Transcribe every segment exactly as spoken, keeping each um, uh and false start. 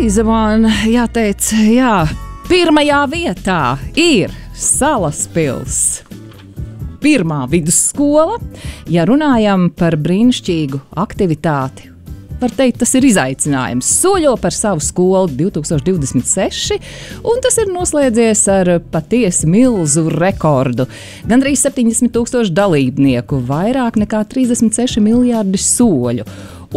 reize man jāteic, jā, pirmajā vietā ir Salaspils. Pirmā vidusskola, ja runājam par brīnišķīgu aktivitāti. Var teikt, tas ir izaicinājums. Soļo par savu skolu divi tūkstoši divdesmit seši, un tas ir noslēdzies ar patiesi milzu rekordu. Gandrīz septiņdesmit tūkstoši dalībnieku, vairāk nekā trīsdesmit seši miljārdi soļu.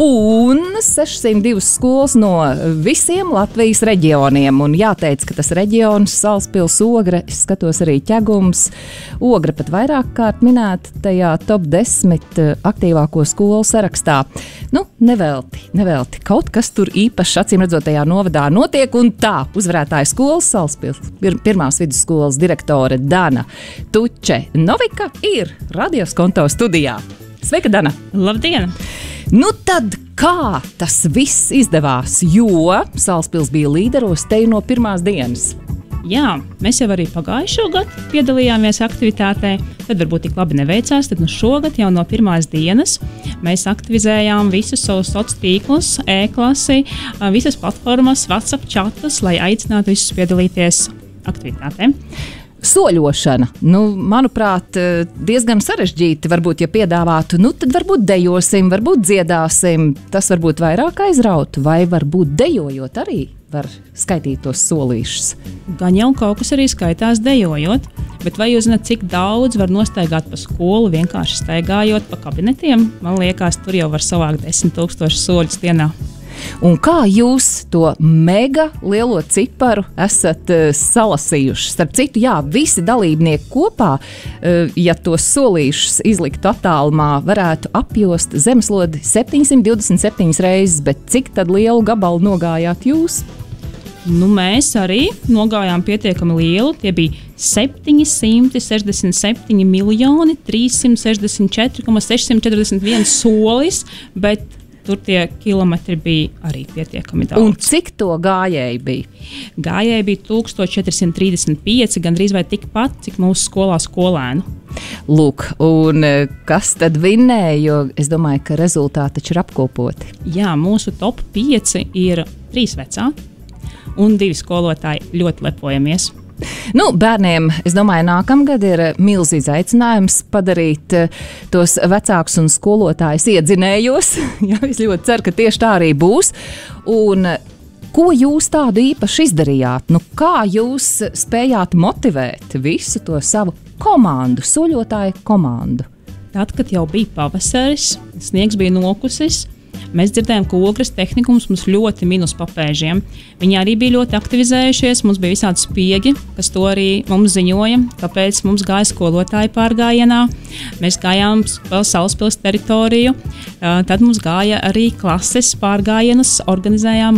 Un sešsimt divas skolas no visiem Latvijas reģioniem. Un jāteic, ka tas reģions, Salaspils, Ogre, es skatos arī Ķegums. Ogre pat vairāk kārt minēta tajā top desmit aktīvāko skolu sarakstā. Nu, nevelti, nevelti. Kaut kas tur īpaši acīm redzotajā novadā notiek, un tā uzvarētāja skolas Salaspils, pirmās vidusskolas direktore Dana Tuče Novika ir Radioskonto studijā. Sveika, Dana! Labdien! Nu tad, kā tas viss izdevās, jo Salaspils bija līderos te no pirmās dienas? Jā, mēs jau arī pagājušo gadu piedalījāmies aktivitātē, tad varbūt tik labi neveicās, tad nu šogad jau no pirmās dienas mēs aktivizējām visus savus sociālos tīklus, e-klasi, visas platformas, WhatsApp chatus, lai aicinātu visus piedalīties aktivitātē. Soļošana, nu, manuprāt, diezgan sarežģīti. Varbūt, ja piedāvātu, nu, tad varbūt dejosim, varbūt dziedāsim. Tas varbūt vairāk aizrautu, vai varbūt dejojot arī var skaitīt tos solīšus. Gan jau kaut kas arī skaitās dejojot, bet vai jūs zināt, cik daudz var nostaigāt pa skolu vienkārši staigājot pa kabinetiem? Man liekas, tur jau var savākt desmit tūkstoši soļus dienā. Un kā jūs to mega lielo ciparu esat uh, salasījuši? Starp citu, jā, visi dalībnieki kopā, uh, ja tos solīšus izliktu attālumā, varētu apjost zemeslodi septiņsimt divdesmit septiņas reizes, bet cik tad lielu gabalu nogājāt jūs? Nu, mēs arī nogājām pietiekami lielu. Tie bija septiņsimt sešdesmit septiņi miljoni trīssimt sešdesmit četri tūkstoši sešsimt četrdesmit viens solis, bet tur tie kilometri bija arī pietiekami daudz. Un cik to gājēji bija? Gājēji bija tūkstoš četri simti trīsdesmit pieci, gandrīz vai tikpat, cik mūsu skolā skolēnu. Lūk, un kas tad vinnēja, jo es domāju, ka rezultāti taču ir apkopoti. Jā, mūsu top pieci ir trīs vecāki un divi skolotāji. Ļoti lepojamies. Nu, bērniem, es domāju, nākamgad ir milzīgs izaicinājums padarīt tos vecākus un skolotājus iedzinējos. Jā, es ļoti ceru, ka tieši tā arī būs. Un ko jūs tādu īpaši izdarījāt? Nu, kā jūs spējāt motivēt visu to savu komandu, soļotāju komandu? Tad, kad jau bija pavasaris, sniegs bija nokusis, mēs dzirdējām, ka Ogres tehnikums mums ļoti min uz papēžiem. Viņi arī bija ļoti aktivizējušies, mums bija visādi spiegi, kas to arī mums ziņoja, kāpēc mums gāja skolotāji pārgājienā. Mēs gājām vēl Salaspils teritoriju, tad mums gāja arī klases pārgājienus, organizējām